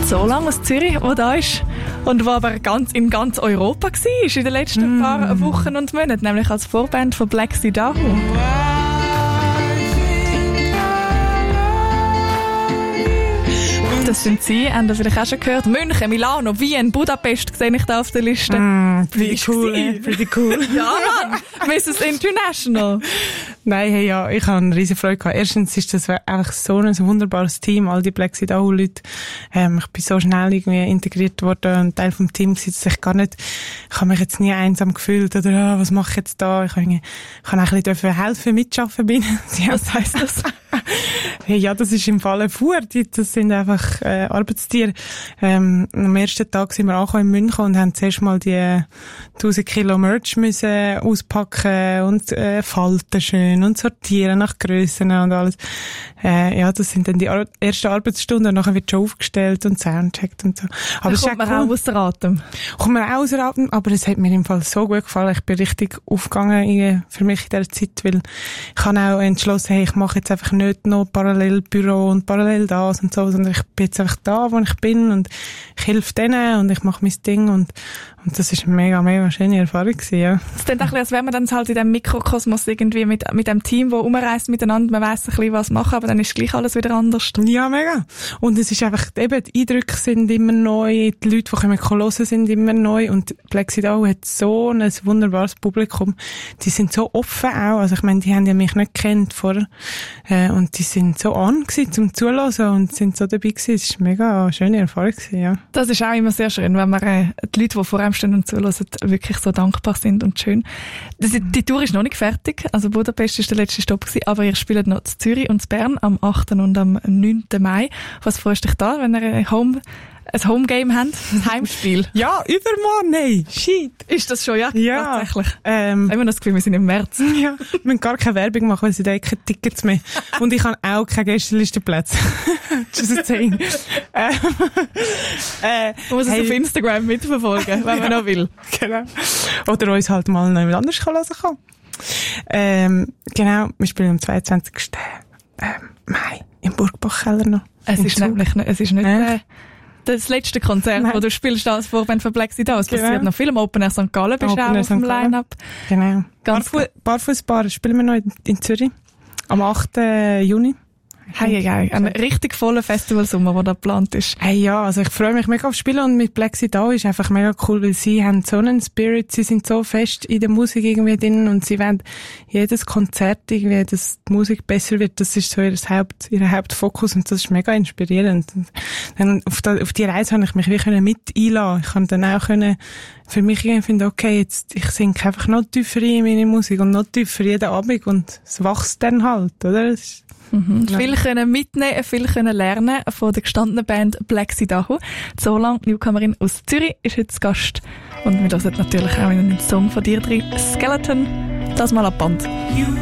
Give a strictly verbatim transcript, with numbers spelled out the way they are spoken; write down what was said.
So lange aus Zürich, wo da ist und wo aber ganz, in ganz Europa war in den letzten mm. paar Wochen und Monaten, nämlich als Vorband von Black Sea Dahu. Das sind sie, haben ihr vielleicht auch schon gehört. München, Milano, Wien, Budapest sehe ich da auf der Liste. Mm, pretty cool, eh? Pretty cool. Ja, Mann, Missus International. Nein, hey, ja, ich habe eine riesen Freude gehabt. Erstens ist das einfach so ein wunderbares Team, all die Black Sea Dahu Leute. Ähm, ich bin so schnell irgendwie integriert worden und Teil vom Team gewesen, dass ich gar nicht, ich habe mich jetzt nie einsam gefühlt oder, ah, was mache ich jetzt da? Ich habe, ich habe auch ein bisschen helfen, mitschaffen bei ihnen. Was heisst das? Hey, ja, das ist im Fall Fuhr. Das sind einfach äh, Arbeitstiere. Ähm, am ersten Tag sind wir angekommen in München und haben zuerst mal die tausend Kilo Merch müssen auspacken und äh, falten schön und sortieren nach Grössen und alles. Äh, ja, das sind dann die Ar- ersten Arbeitsstunden und nachher wird schon aufgestellt und soundcheckt und so. Aber da kommt man cool. auch außer Atem. Kommt man auch außer Atem, aber es hat mir im Fall so gut gefallen. Ich bin richtig aufgegangen in, für mich in dieser Zeit, weil ich habe auch entschlossen, hey, ich mache jetzt einfach nicht noch parallel Büro und parallel das und so, sondern ich bin jetzt einfach da, wo ich bin und ich helfe denen und ich mache mein Ding und, und das ist eine mega, mega schöne Erfahrung gewesen, ja. Es klingt ein bisschen, als wäre man dann halt in diesem Mikrokosmos irgendwie mit, mit dem Team, das rumreist miteinander, man weiss ein bisschen, was machen, aber dann ist gleich alles wieder anders. Ja, mega. Und es ist einfach, eben, die Eindrücke sind immer neu, die Leute, die kommen hören, sind immer neu und Black Sea Dahu hat so ein wunderbares Publikum. Die sind so offen auch, also ich meine, die haben ja mich nicht gekannt vorher, äh, und die sind so an gewesen, zum Zuhören und sind so dabei gewesen. Es war mega eine schöne Erfahrung gewesen, ja. Das ist auch immer sehr schön, wenn man, äh, die Leute, die vor einem stehen und zuhören, wirklich so dankbar sind und schön. Das, die Tour ist noch nicht fertig, also Budapest ist der letzte Stopp gewesen, aber ihr spielt noch zu Zürich und zu Bern am achten und am neunten Mai. Was freust du dich da, wenn ihr ein Home, ein Homegame habt? Ein Heimspiel? Ja, übermorgen, nein, shit. Ist das schon, ja? Ja. Tatsächlich. Ähm, Haben wir das Gefühl, wir sind im März. Ja, wir müssen gar keine Werbung machen, weil sie da keine Tickets mehr. Und ich habe auch keine Gästelistenplätze. Just a thing. äh, äh, man muss hey. es auf Instagram mitverfolgen, wenn man ja, noch will. Genau. Oder uns halt mal noch jemand anders hören kann. Ähm, genau, wir spielen am zweiundzwanzigsten Ähm, Mai im Burgbachkeller noch. Es ist Zug. nämlich nicht, es ist nicht äh, das letzte Konzert, Nein. wo du spielst als Vorband für Black Sea Dahu. Es genau. passiert noch viel. Im Open Air Sankt Gallen bist du auch auf dem Line-Up. Genau. Ganz Barfu- Barfußbar spielen wir noch in, in Zürich. Am achten Juni. Hey, hey, hey. Ein richtig voller Festivalsommer, der da geplant ist. Hey, ja, also ich freue mich mega aufs Spielen und mit Black Sea Dahu ist einfach mega cool, weil sie haben so einen Spirit, sie sind so fest in der Musik irgendwie drin und sie wollen jedes Konzert irgendwie, dass die Musik besser wird, das ist so ihr Haupt, ihr Hauptfokus und das ist mega inspirierend. Und dann auf, die, auf die Reise habe ich mich wirklich mit einlassen. Ich kann dann auch können, für mich irgendwie finden, okay, jetzt, ich singe einfach noch tiefer in meine Musik und noch tiefer jeden Abend und es wächst dann halt, oder? Das ist, Mhm. Ja. Viel können mitnehmen, viel können lernen von der gestandenen Band Black Sea Dahu. Zolang, Newcomerin aus Zürich, ist jetzt Gast. Und wir hören natürlich auch einen Song von dir drin, Skeleton, das mal ab Band.